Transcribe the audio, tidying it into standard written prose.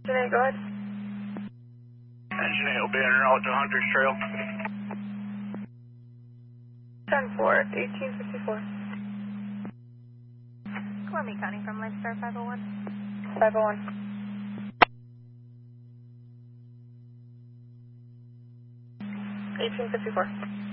Engine 8, go ahead. Engine 8 will be en route to Hunters Trail. 10-4, 1854. Columbia County from Lifestar 501. 501. $18.54.